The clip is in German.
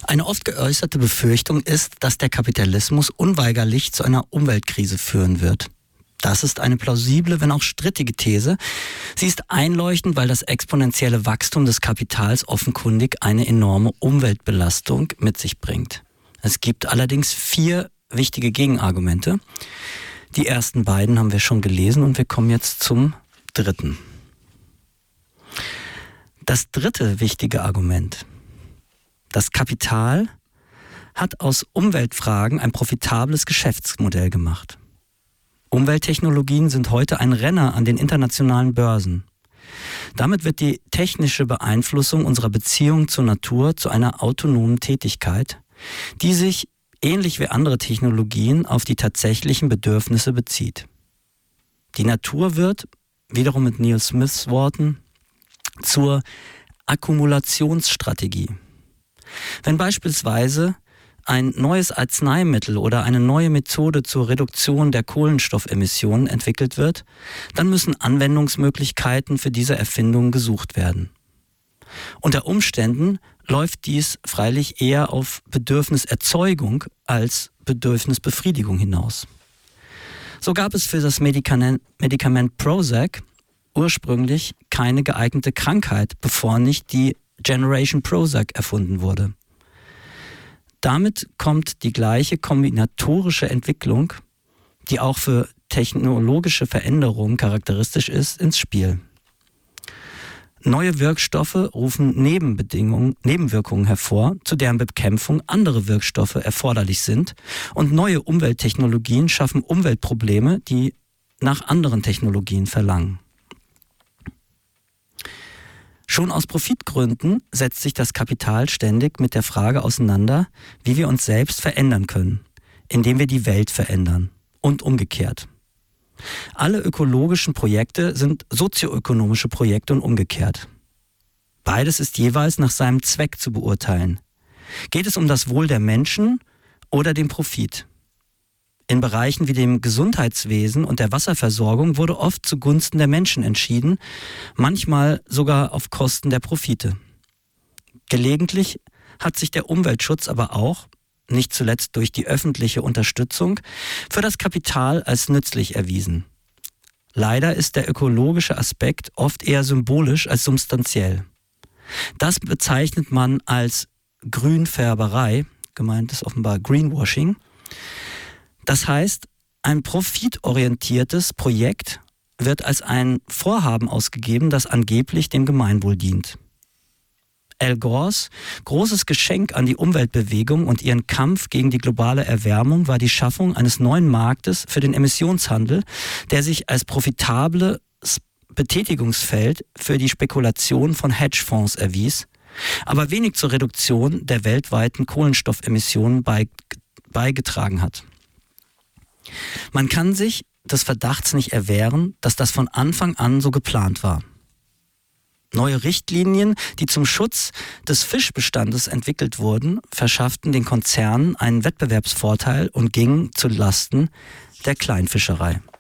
Eine oft geäußerte Befürchtung ist, dass der Kapitalismus unweigerlich zu einer Umweltkrise führen wird. Das ist eine plausible, wenn auch strittige These. Sie ist einleuchtend, weil das exponentielle Wachstum des Kapitals offenkundig eine enorme Umweltbelastung mit sich bringt. Es gibt allerdings 4 wichtige Gegenargumente. Die ersten beiden haben wir schon gelesen und wir kommen jetzt zum dritten. Das dritte wichtige Argument. Das Kapital hat aus Umweltfragen ein profitables Geschäftsmodell gemacht. Umwelttechnologien sind heute ein Renner an den internationalen Börsen. Damit wird die technische Beeinflussung unserer Beziehung zur Natur zu einer autonomen Tätigkeit, die sich, ähnlich wie andere Technologien, auf die tatsächlichen Bedürfnisse bezieht. Die Natur wird, wiederum mit Neil Smiths Worten, zur Akkumulationsstrategie. Wenn beispielsweise ein neues Arzneimittel oder eine neue Methode zur Reduktion der Kohlenstoffemissionen entwickelt wird, dann müssen Anwendungsmöglichkeiten für diese Erfindung gesucht werden. Unter Umständen läuft dies freilich eher auf Bedürfniserzeugung als Bedürfnisbefriedigung hinaus. So gab es für das Medikament Prozac ursprünglich keine geeignete Krankheit, bevor nicht die Generation Prozac erfunden wurde. Damit kommt die gleiche kombinatorische Entwicklung, die auch für technologische Veränderungen charakteristisch ist, ins Spiel. Neue Wirkstoffe rufen Nebenwirkungen hervor, zu deren Bekämpfung andere Wirkstoffe erforderlich sind, und neue Umwelttechnologien schaffen Umweltprobleme, die nach anderen Technologien verlangen. Schon aus Profitgründen setzt sich das Kapital ständig mit der Frage auseinander, wie wir uns selbst verändern können, indem wir die Welt verändern und umgekehrt. Alle ökologischen Projekte sind sozioökonomische Projekte und umgekehrt. Beides ist jeweils nach seinem Zweck zu beurteilen. Geht es um das Wohl der Menschen oder den Profit? In Bereichen wie dem Gesundheitswesen und der Wasserversorgung wurde oft zugunsten der Menschen entschieden, manchmal sogar auf Kosten der Profite. Gelegentlich hat sich der Umweltschutz aber auch, nicht zuletzt durch die öffentliche Unterstützung, für das Kapital als nützlich erwiesen. Leider ist der ökologische Aspekt oft eher symbolisch als substanziell. Das bezeichnet man als Grünfärberei, gemeint ist offenbar Greenwashing. Das heißt, ein profitorientiertes Projekt wird als ein Vorhaben ausgegeben, das angeblich dem Gemeinwohl dient. Al Gores großes Geschenk an die Umweltbewegung und ihren Kampf gegen die globale Erwärmung war die Schaffung eines neuen Marktes für den Emissionshandel, der sich als profitables Betätigungsfeld für die Spekulation von Hedgefonds erwies, aber wenig zur Reduktion der weltweiten Kohlenstoffemissionen beigetragen hat. Man kann sich des Verdachts nicht erwehren, dass das von Anfang an so geplant war. Neue Richtlinien, die zum Schutz des Fischbestandes entwickelt wurden, verschafften den Konzernen einen Wettbewerbsvorteil und gingen zu Lasten der Kleinfischerei.